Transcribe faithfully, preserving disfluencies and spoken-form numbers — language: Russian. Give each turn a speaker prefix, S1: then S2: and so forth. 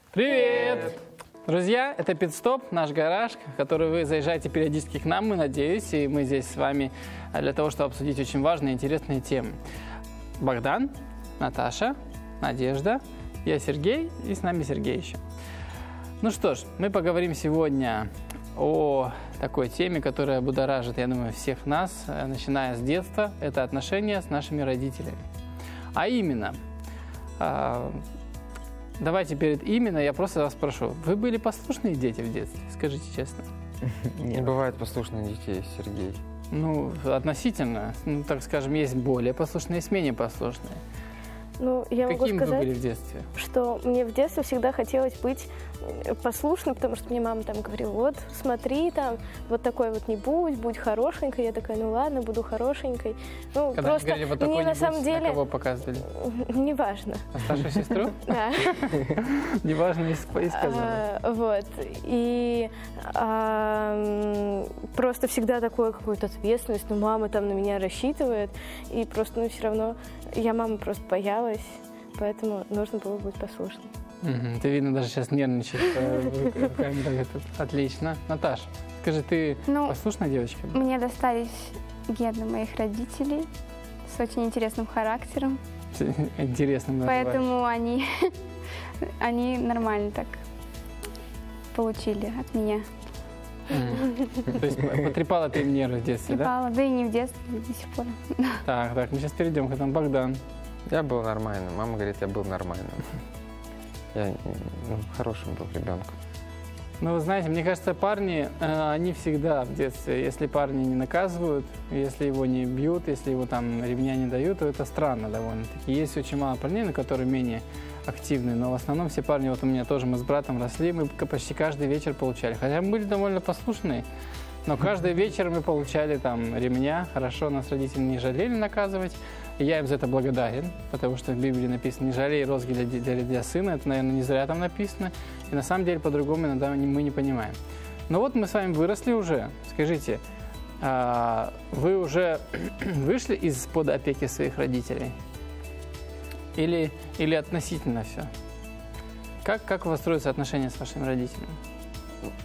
S1: Привет! Друзья, это Пит-стоп, наш гараж, в который вы заезжаете периодически к нам, мы надеюсь, и мы здесь с вами для того, чтобы обсудить очень важные и интересные темы. Богдан, Наташа, Надежда, я Сергей, и с нами Сергей еще. Ну что ж, мы поговорим сегодня о такой теме, которая будоражит, я думаю, всех нас, начиная с детства. Это отношения с нашими родителями. А именно, давайте перед именно я просто вас спрошу. Вы были послушные дети в детстве? Скажите честно.
S2: Не бывает послушных детей, Сергей.
S1: Ну, относительно. Ну, так скажем, есть более послушные, есть менее послушные.
S3: Ну, я могу
S1: Каким
S3: сказать,
S1: вы были в детстве?
S3: что мне в детстве всегда хотелось быть послушной, потому что мне мама там говорила: вот, смотри, там, вот такой вот не будь, будь хорошенькой. Я такая: ну ладно, буду хорошенькой. Ну,
S1: Когда
S3: просто
S1: говорили, вот такой
S3: мне
S1: не
S3: на
S1: будь,
S3: самом деле...
S1: на кого показывали?
S3: Неважно.
S1: На старшую сестру?
S3: Да.
S1: Неважно, и сказали.
S3: Вот. И просто всегда такую какую-то ответственность, ну, мама там на меня рассчитывает, и просто, ну, все равно я маму просто боялась, поэтому нужно было быть послушной.
S1: Угу. Ты, видно, даже сейчас нервничаешь. Отлично. Наташ, скажи, ты
S4: ну,
S1: послушная девочка?
S4: Мне достались гены моих родителей с очень интересным характером.
S1: Интересным называешь.
S4: Поэтому они, они нормально так получили от меня.
S1: Mm. То есть потрепала ты им нервы в детстве,
S4: Потрепала,
S1: да?
S4: да и не в детстве, до сих пор.
S1: Так, так, мы сейчас перейдем к этому. Богдан.
S2: Я был нормальным. Мама говорит, я был нормальным. Я ну, хорошим был ребенком.
S1: Ну, вы знаете, мне кажется, парни, э, они всегда в детстве, если парни не наказывают, если его не бьют, если его там ремня не дают, то это странно довольно-таки. Есть очень мало парней, но которые менее активные, но в основном все парни, вот у меня тоже, мы с братом росли, мы почти каждый вечер получали. Хотя мы были довольно послушные, но каждый вечер мы получали там ремня. Хорошо, нас родители не жалели наказывать. И я им за это благодарен, потому что в Библии написано: не жалей розги для, для, для сына. Это, наверное, не зря там написано. И на самом деле по-другому иногда мы не понимаем. Но вот мы с вами выросли уже. Скажите, а вы уже вышли из-под опеки своих родителей? Или, или относительно все? Как, как у вас строятся отношения с вашими родителями?